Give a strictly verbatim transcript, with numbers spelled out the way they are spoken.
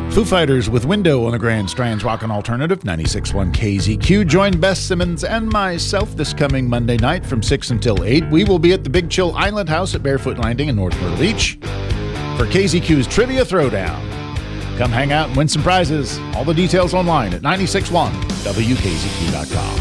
Foo Fighters with Window on the Grand Strands Rockin' Alternative, ninety-six point one K Z Q. Join Beth Simmons and myself this coming Monday night from six until eight. We will be at the Big Chill Island House at Barefoot Landing in North Myrtle Beach for K Z Q's Trivia Throwdown. Come hang out and win some prizes. All the details online at nine six one W K Z Q dot com.